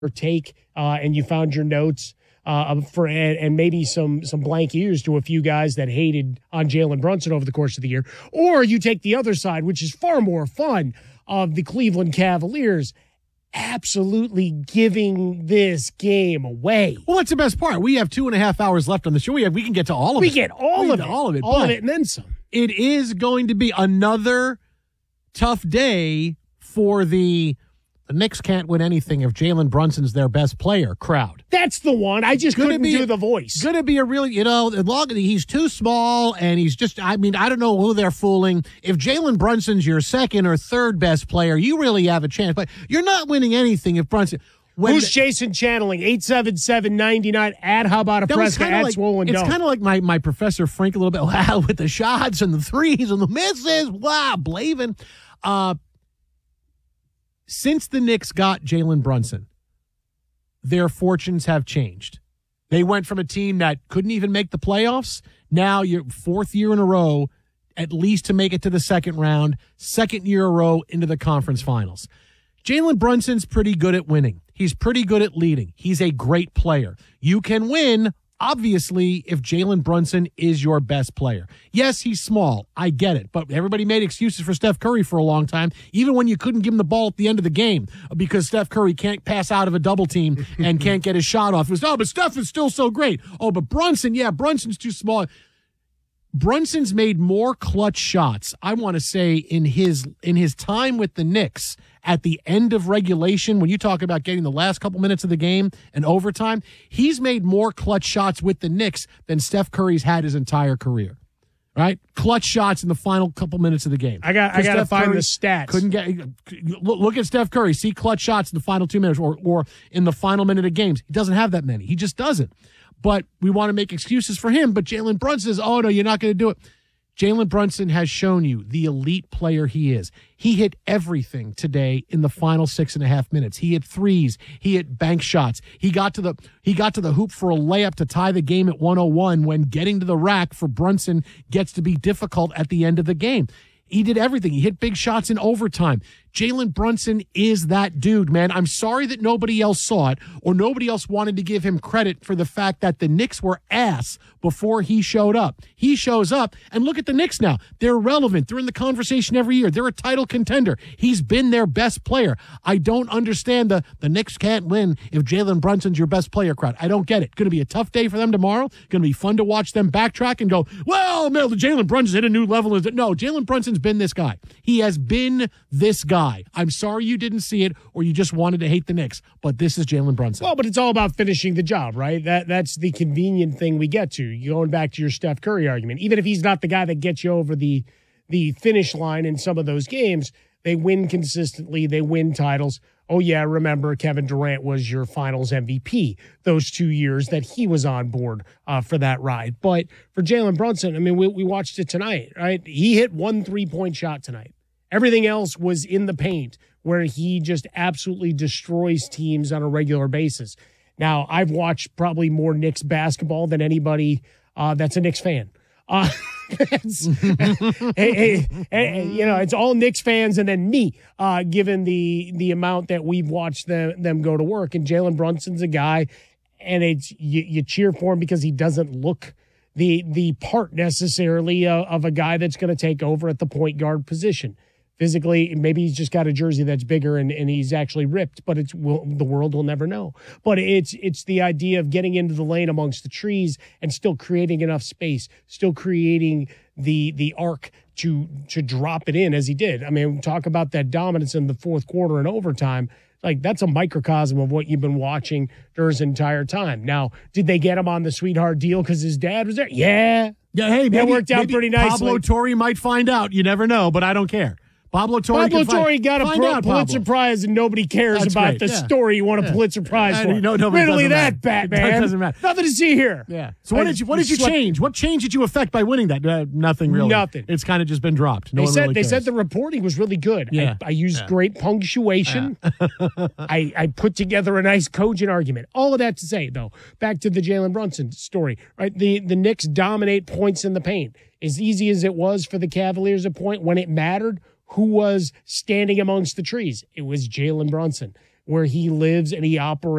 take and you found your notes for and maybe some blank ears to a few guys that hated on Jalen Brunson over the course of the year, or you take the other side, which is far more fun, of the Cleveland Cavaliers absolutely giving this game away. Well, that's the best part. We have 2.5 hours left on the show. We can get to all of it. We get all of it, and then some. It is going to be another tough day for the Knicks can't win anything if Jalen Brunson's their best player crowd. That's the one. I just couldn't do the voice. Going to be a really, he's too small and he's just, I don't know who they're fooling. If Jalen Brunson's your second or third best player, you really have a chance. But you're not winning anything if Brunson. Who's Jason channeling? 877-99 at How About a Fresca at Swollen Dome. It's kind of like my Professor Frank a little bit. Wow, with the shots and the threes and the misses. Wow, Blavin. Since the Knicks got Jalen Brunson, their fortunes have changed. They went from a team that couldn't even make the playoffs. Now you're fourth year in a row, at least to make it to the second round, second year in a row into the conference finals. Jalen Brunson's pretty good at winning. He's pretty good at leading. He's a great player. You can win, obviously, if Jalen Brunson is your best player. Yes, he's small. I get it. But everybody made excuses for Steph Curry for a long time, even when you couldn't give him the ball at the end of the game because Steph Curry can't pass out of a double team and can't get his shot off. It was, but Steph is still so great. But Brunson, Brunson's too small. Brunson's made more clutch shots, I want to say, in his time with the Knicks at the end of regulation, when you talk about getting the last couple minutes of the game and overtime, he's made more clutch shots with the Knicks than Steph Curry's had his entire career. Right? Clutch shots in the final couple minutes of the game. I got to find the stats. Look at Steph Curry. See clutch shots in the final 2 minutes or in the final minute of games. He doesn't have that many. He just doesn't. But we want to make excuses for him. But Jalen Brunson says, no, you're not going to do it. Jalen Brunson has shown you the elite player he is. He hit everything today in the final 6.5 minutes. He hit threes. He hit bank shots. He got to the hoop for a layup to tie the game at 101 when getting to the rack for Brunson gets to be difficult at the end of the game. He did everything. He hit big shots in overtime. Jalen Brunson is that dude, man. I'm sorry that nobody else saw it or nobody else wanted to give him credit for the fact that the Knicks were ass before he showed up. He shows up, and look at the Knicks now. They're relevant. They're in the conversation every year. They're a title contender. He's been their best player. I don't understand the Knicks can't win if Jalen Brunson's your best player crowd. I don't get it. Going to be a tough day for them tomorrow. Going to be fun to watch them backtrack and go, well, no, Jalen Brunson's hit a new level. No, Jalen Brunson's been this guy. He has been this guy. I'm sorry you didn't see it or you just wanted to hate the Knicks, but this is Jalen Brunson. Well, but it's all about finishing the job, right? That's the convenient thing we get to. You're going back to your Steph Curry argument. Even if he's not the guy that gets you over the finish line in some of those games, they win consistently. They win titles. Oh, yeah, remember Kevin Durant was your finals MVP those 2 years that he was on board for that ride. But for Jalen Brunson, I mean, we watched it tonight, right? He hit 1 3-point shot tonight. Everything else was in the paint where he just absolutely destroys teams on a regular basis. Now, I've watched probably more Knicks basketball than anybody that's a Knicks fan. It's all Knicks fans and then me, given the amount that we've watched them go to work. And Jalen Brunson's a guy, and it's you cheer for him because he doesn't look the part necessarily of a guy that's going to take over at the point guard position. Physically, maybe he's just got a jersey that's bigger and he's actually ripped, but the world will never know. But it's the idea of getting into the lane amongst the trees and still creating enough space, still creating the arc to drop it in as he did. I mean, talk about that dominance in the fourth quarter and overtime. Like, that's a microcosm of what you've been watching during his entire time. Now, did they get him on the sweetheart deal because his dad was there? Yeah. Yeah, hey, that worked out pretty nicely. Pablo Torre might find out. You never know, but I don't care. Pablo Torre got a Pulitzer Prize, and nobody cares about the story you won a Pulitzer Prize for. Really, that, Batman. It doesn't matter. Nothing to see here. Yeah. So what did you change? What change did you affect by winning that? Nothing really. Nothing. It's kind of just been dropped. They said the reporting was really good. Yeah. I used great punctuation. Yeah. I put together a nice cogent argument. All of that to say, though, back to the Jalen Brunson story. Right, the Knicks dominate points in the paint. As easy as it was for the Cavaliers at point when it mattered. Who was standing amongst the trees? It was Jalen Brunson. where he lives and he operates